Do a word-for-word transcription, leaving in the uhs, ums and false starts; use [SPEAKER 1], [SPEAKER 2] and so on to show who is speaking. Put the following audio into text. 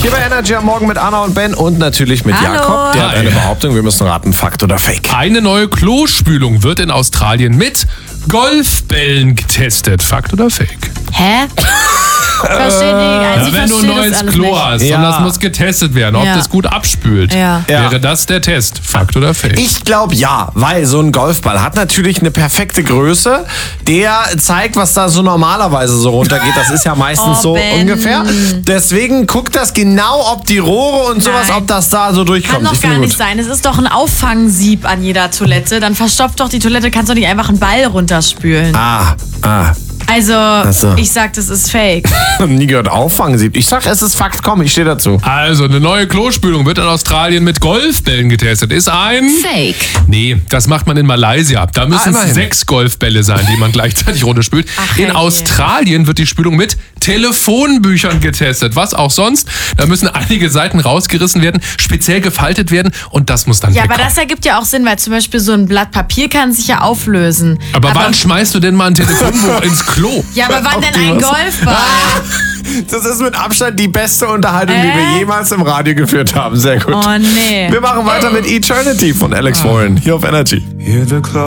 [SPEAKER 1] Hier bei Energy am Morgen mit Anna und Ben und natürlich mit
[SPEAKER 2] Hallo.
[SPEAKER 1] Jakob. Der hat
[SPEAKER 3] Hi.
[SPEAKER 1] eine Behauptung, wir müssen raten, Fakt oder Fake.
[SPEAKER 3] Eine neue Klospülung wird in Australien mit Golfbällen getestet. Fakt oder Fake?
[SPEAKER 2] Hä? Verstehe nicht. Also
[SPEAKER 3] Ja,
[SPEAKER 2] ich
[SPEAKER 3] wenn du ein
[SPEAKER 2] verstehe das
[SPEAKER 3] neues
[SPEAKER 2] alles
[SPEAKER 3] Klo
[SPEAKER 2] nicht.
[SPEAKER 3] hast
[SPEAKER 1] Ja.
[SPEAKER 3] und das muss getestet werden, ob
[SPEAKER 2] Ja.
[SPEAKER 3] das gut abspült,
[SPEAKER 2] Ja.
[SPEAKER 1] Ja.
[SPEAKER 3] wäre das der Test. Fakt oder Fake?
[SPEAKER 1] Ich glaube ja, weil so ein Golfball hat natürlich eine perfekte Größe. Der zeigt, was da so normalerweise so runtergeht. Das ist ja meistens
[SPEAKER 2] Oh,
[SPEAKER 1] so
[SPEAKER 2] Ben.
[SPEAKER 1] ungefähr. Deswegen guckt das genau, ob die Rohre und sowas,
[SPEAKER 2] Nein.
[SPEAKER 1] ob das da so durchkommt.
[SPEAKER 2] Kann doch
[SPEAKER 1] Ich
[SPEAKER 2] gar
[SPEAKER 1] finde
[SPEAKER 2] nicht
[SPEAKER 1] gut.
[SPEAKER 2] sein. Es ist doch ein Auffangsieb an jeder Toilette. Dann verstopft doch die Toilette. Kannst doch nicht einfach einen Ball runterspülen.
[SPEAKER 1] Ah, ah.
[SPEAKER 2] Also,
[SPEAKER 1] so.
[SPEAKER 2] ich sag, das ist fake.
[SPEAKER 1] Nie gehört Auffangsieb. Ich sag, es ist Fakt. Komm, ich stehe dazu.
[SPEAKER 3] Also, eine neue Klospülung wird in Australien mit Golfbällen getestet. Ist ein...
[SPEAKER 2] Fake.
[SPEAKER 3] Nee, das macht man in Malaysia. Da müssen
[SPEAKER 1] Ah,
[SPEAKER 3] es
[SPEAKER 1] immerhin.
[SPEAKER 3] sechs Golfbälle sein, die man gleichzeitig runterspült.
[SPEAKER 2] Ach,
[SPEAKER 3] in
[SPEAKER 2] herrje.
[SPEAKER 3] Australien wird die Spülung mit Telefonbüchern getestet. Was auch sonst. Da müssen einige Seiten rausgerissen werden, speziell gefaltet werden und das muss dann
[SPEAKER 2] Ja, aber
[SPEAKER 3] wegkommen.
[SPEAKER 2] das ergibt ja auch Sinn, weil zum Beispiel so ein Blatt Papier kann sich ja auflösen.
[SPEAKER 3] Aber, wann schmeißt du denn mal ein Telefonbuch ins Klo?
[SPEAKER 2] Ja, aber wann denn ein Golfball?
[SPEAKER 1] Das ist mit Abstand die beste Unterhaltung, die
[SPEAKER 2] Äh?
[SPEAKER 1] wir jemals im Radio geführt haben. Sehr gut.
[SPEAKER 2] Oh nee.
[SPEAKER 1] Wir machen weiter mit Eternity von Alex Warren hier auf Energy.